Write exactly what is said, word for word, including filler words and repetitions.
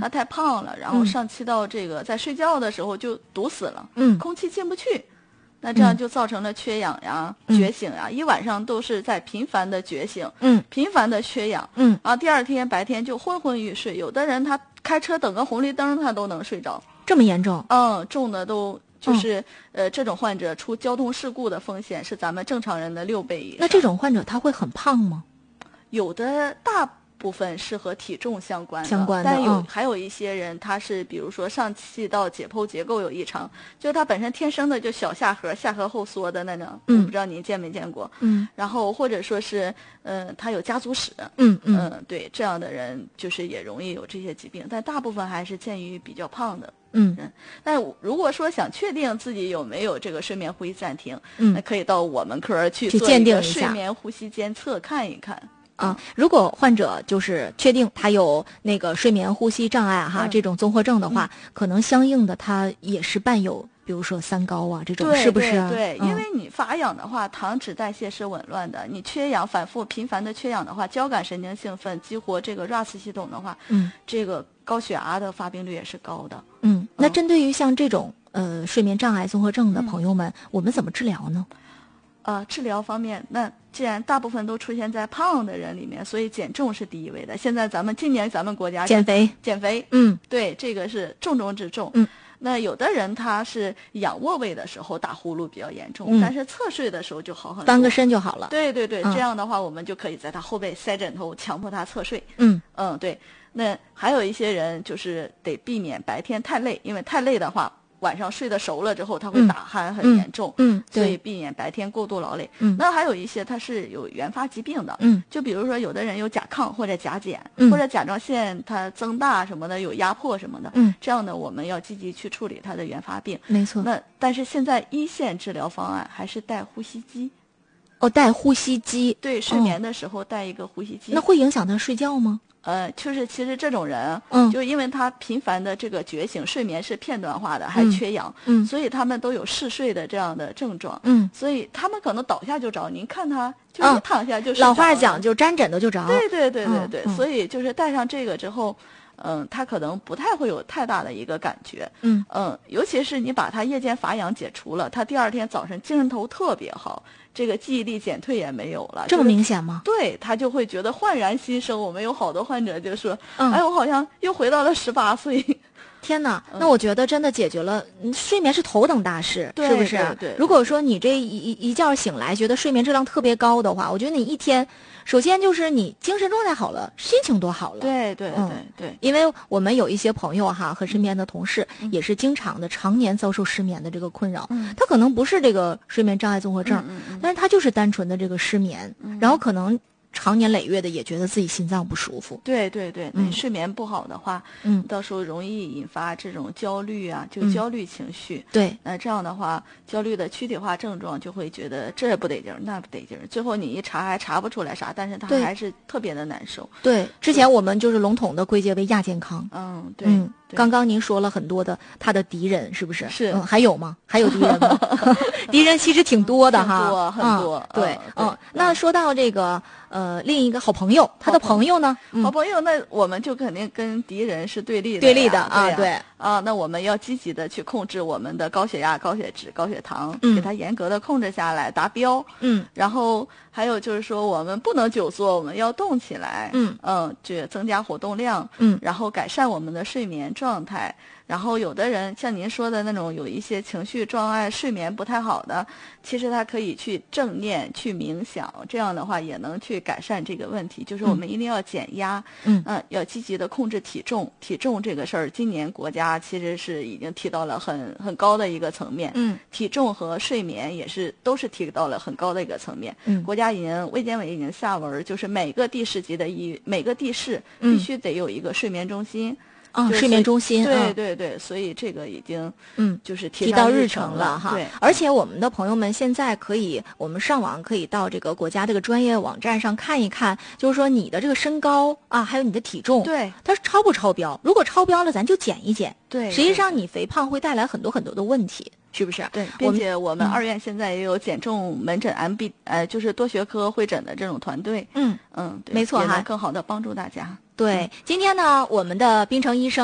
他太胖了，然后上气道这个在睡觉的时候就堵死了， 嗯， 空气进不去。那这样就造成了缺氧呀、 嗯、 觉醒呀，一晚上都是在频繁的觉醒， 嗯， 频繁的缺氧， 嗯， 然后第二天白天就昏昏欲睡。有的人他开车等个红绿灯，他都能睡着， 这么严重？ 嗯，重的都就是、嗯、呃，这种患者出交通事故的风险是咱们正常人的六倍以上。 那这种患者他会很胖吗？ 有的大部分是和体重相关的， 相关的， 但有、 嗯、 还有一些人他是比如说上气道解剖结构有异常，就他本身天生的就小下颌下颌后缩的那种， 嗯， 我不知道您见没见过， 嗯， 然后或者说是嗯、呃、他有家族史， 嗯嗯、 呃、对，这样的人就是也容易有这些疾病，但大部分还是见于比较胖的。 嗯， 但如果说想确定自己有没有这个睡眠呼吸暂停， 嗯， 那可以到我们科去去做一个鉴定一下睡眠呼吸监测看一看。 啊，如果患者就是确定他有那个睡眠呼吸障碍哈、嗯、这种综合症的话、嗯，可能相应的他也是伴有，比如说三高啊这种， 对是不是？ 对对、 嗯， 因为你乏氧的话，糖脂代谢是紊乱的，你缺氧反复频繁的缺氧的话，交感神经兴奋激活这个 R A S 系统的话， 嗯， 这个高血压的发病率也是高的。 嗯，那针对于像这种呃睡眠障碍综合症的朋友们、嗯，我们怎么治疗呢？ 呃，治疗方面，那既然大部分都出现在胖的人里面，所以减重是第一位的。现在咱们今年咱们国家减肥， 减肥， 嗯， 对，这个是重中之重。 嗯， 那有的人他是仰卧位的时候打呼噜比较严重， 嗯、 但是侧睡的时候就好很多， 翻个身就好了。 对对对、 嗯， 这样的话我们就可以在他后背塞枕头，强迫他侧睡。 嗯嗯，对。那还有一些人就是得避免白天太累，因为太累的话。晚上睡得熟了之后，他会打鼾很严重， 嗯，嗯所以避免白天过度劳累。 嗯， 那还有一些他是有原发疾病的， 嗯， 就比如说有的人有甲亢或者甲减， 嗯、 或者甲状腺它增大什么的，有压迫什么的， 嗯， 这样的我们要积极去处理他的原发病。 没错。 那但是现在一线治疗方案还是带呼吸机。 哦，带呼吸机。 对，睡眠的时候带一个呼吸机。 哦、那会影响他睡觉吗？ 呃，就是其实这种人， 嗯， 就因为他频繁的这个觉醒，睡眠是片段化的，还缺氧， 嗯， 所以他们都有嗜睡的这样的症状， 嗯， 所以他们可能倒下就着，您看他就一躺下就睡着了、 嗯、老话讲就沾枕头就着， 对对对对对、 嗯， 所以就是带上这个之后。嗯，他可能不太会有太大的一个感觉， 嗯嗯，尤其是你把他夜间乏氧解除了，他第二天早晨精神头特别好，这个记忆力减退也没有了， 这么明显吗？ 就是、对，他就会觉得焕然新生。我们有好多患者就说， 嗯、 哎，我好像又回到了十八岁。 天哪，那我觉得真的解决了，嗯、睡眠是头等大事， 是不是？ 对对对， 如果说你这一一觉醒来觉得睡眠质量特别高的话，我觉得你一天。首先就是你精神状态好了，心情多好了。 对对对、 嗯、 对， 因为我们有一些朋友哈和身边的同事、嗯、也是经常的常年遭受失眠的这个困扰。 嗯， 他可能不是这个睡眠障碍综合症， 嗯嗯嗯、 但是他就是单纯的这个失眠， 嗯、 然后可能长年累月的也觉得自己心脏不舒服。 对对对， 嗯， 睡眠不好的话， 嗯， 到时候容易引发这种焦虑啊，就焦虑情绪。 嗯、对， 那这样的话，焦虑的躯体化症状就会觉得这不得劲儿，那不得劲儿，最后你一查还查不出来啥，但是他还是特别的难受。 对，之前我们就是笼统的归结为亚健康。 嗯，对。 嗯，刚刚您说了很多的他的敌人，是不是？ 是。 嗯，还有吗？还有敌人吗？敌人其实挺多的哈， 很多很多。 嗯、对， 嗯， 嗯，那说到这个呃，另一个好朋友，他的朋友呢？ 好朋友，嗯、好朋友那我们就肯定跟敌人是对立的。 对立的啊， 对啊，那我们要积极的去控制我们的高血压、高血脂、高血糖， 嗯、 给它严格的控制下来，达标。 嗯， 然后还有就是说，我们不能久坐，我们要动起来。 嗯嗯，这增加活动量。 嗯， 然后改善我们的睡眠状态。然后有的人像您说的那种有一些情绪障碍、睡眠不太好的，其实他可以去正念、去冥想，这样的话也能去改善这个问题。就是我们一定要减压， 嗯， 呃、要积极的控制体重。体重这个事儿，今年国家其实是已经提到了很很高的一个层面。 嗯， 体重和睡眠也是都是提到了很高的一个层面。 嗯， 国家已经卫健委已经下文，就是每个地市级的医每个地市必须得有一个睡眠中心。 嗯啊、哦，睡眠中心， 对对对，所以这个已经嗯就是提到日程了哈。 对， 而且我们的朋友们现在可以，我们上网可以到这个国家这个专业网站上看一看，就是说你的这个身高啊，还有你的体重， 对， 它是超不超标？如果超标了，咱就减一减。 对， 实际上你肥胖会带来很多很多的问题。是不是？ 对，并且我们二院现在也有减重门诊 M B，、嗯、呃，就是多学科会诊的这种团队。 嗯嗯， 没错哈， 也能更好的帮助大家。 对， 嗯、 今天呢，我们的滨城医生。